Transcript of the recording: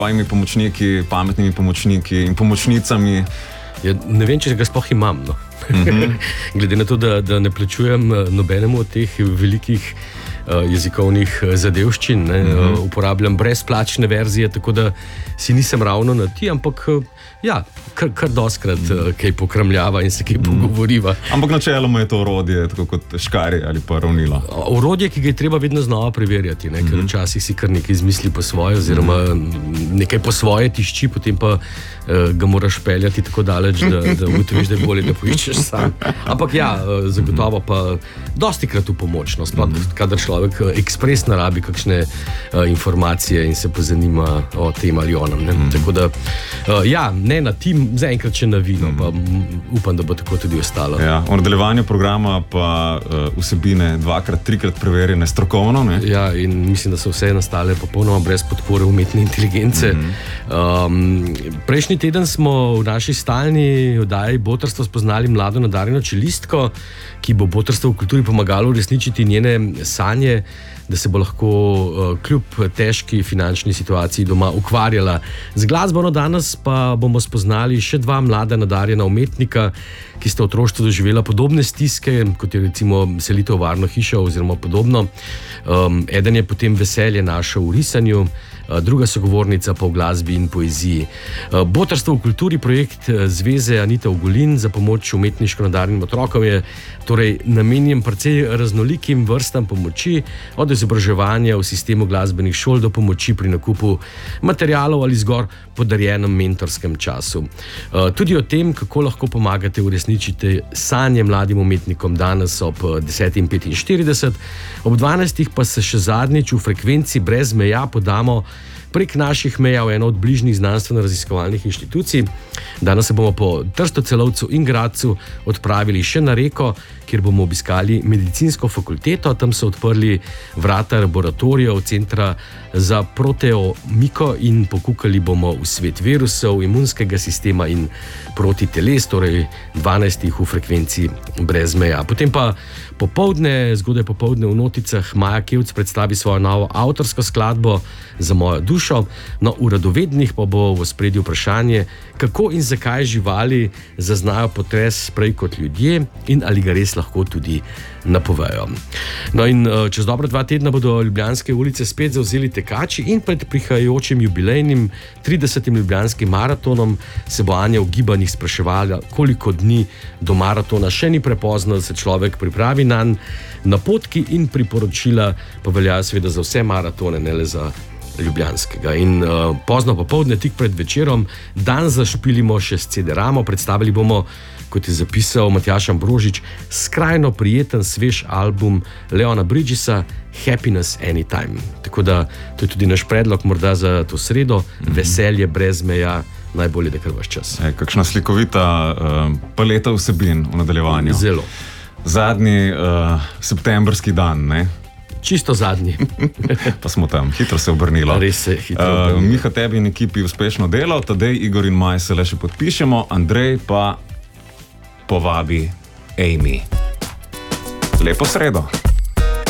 svojimi pomočniki, pametnimi pomočniki in pomočnicami? Ja, ne vem, če ga sploh imam. No. Glede na to, da ne plačujem nobenemu od teh velikih jezikovnih zadevščin, uporabljam brezplačne verzije, tako da si nisem ravno na ti, ampak ja, kar doskrat kaj pokramljava in se kaj pogovoriva. Ampak načeloma je to orodje, tako kot škarje ali pa ravnila. Orodje, ki ga je treba vedno znova preverjati, ker včasih si kar nekaj izmisli po svoje, oziroma nekaj po svoje tišči, potem pa ga moraš peljati tako daleč, da ugotoviš, da je bolje, da poiščeš sam. Ampak ja, zagotovo pa dostikrat v pomoč, sploh kadar človek ekspresno rabi kakšne informacije in se pozanima o tem ali onem. Tako da, ja, ne na tim, zaenkrat še na vino, pa upam, da bo tako tudi ostalo. Ja, v nadaljevanju programa pa vsebine 2-krat, 3-krat preverjene strokovno, ne? Ja, in mislim, da so vse nastale popolnoma brez podpore umetne inteligence. Prejšnji teden smo v naši stalni oddaji Botrstvo spoznali mlado nadarjeno čelistko, ki bo botrstvo v kulturi pomagalo uresničiti njene sanje, da se bo lahko kljub težki finančni situaciji doma ukvarjala z glasbo. Danes pa bomo spoznali še 2 mlada nadarjena umetnika, ki sta v otroštvu doživela podobne stiske, kot je recimo selitev v varno hišo oziroma podobno. Eden je potem veselje našel v risanju, druga sogovornica pa v glasbi in poeziji. Botrstvo v kulturi, projekt Zveze Anite Ogulin za pomoč umetniško nadarjenim otrokom, je torej namenjen precej raznolikim vrstam pomoči, od izobraževanja v sistemu glasbenih šol do pomoči pri nakupu materialov ali zgor podarjenem mentorskem času. Tudi o tem, kako lahko pomagate uresničiti sanje mladim umetnikom, danes ob 10:45. Ob 12. pa se še zadnjič v frekvenci Brez meja podamo prek naših meja v eno od bližnjih znanstveno-raziskovalnih inštitucij. Danes se bomo po Trstocelovcu in Gradcu odpravili še na Reko, kjer bomo obiskali medicinsko fakulteto. Tam so odprli vrata laboratorijev Centra za proteomiko in pokukali bomo v svet virusov, imunskega sistema in protiteles, torej 12. v frekvenci Brez meja. Potem pa zgodaj popoldne v Noticah Maja Kevc predstavi svojo novo avtorsko skladbo Za mojo dušo. No, v Radovednih pa bo v ospredju vprašanje, kako in zakaj živali zaznajo potres prej kot ljudje in ali ga res lahko tudi napovejo. No in čez dobra 2 tedna bodo ljubljanske ulice spet zavzeli tekači in pred prihajajočim jubilejnim 30. ljubljanskim maratonom se bo Anja v gibanjih spraševala, koliko dni do maratona. Še ni prepozno, da se človek pripravi nanj. Napotki in priporočila pa veljajo seveda za vse maratone, ne le za ljubljanskega. In pozno popoldne, tik pred večerom, dan zašpilimo še s CD-ramo. Predstavili bomo, kot je zapisal Matjaž Ambrožič, skrajno prijeten, svež album Leona Bridgesa Happiness Anytime. Tako da to je tudi naš predlog morda za to sredo. Veselje brez meja, najbolje, da kar vaš čas. Kakšna slikovita paleta vsebin v nadaljevanju. Zelo. Zadnji septembrski dan, ne? Čisto zadnji. Pa smo tam, hitro se obrnilo. Res se hitro obrnilo. Miha, tebi in ekipi uspešno delo, Tadej, Igor in Maj se le še podpišemo, Andrej pa povabi Amy. Lepo sredo.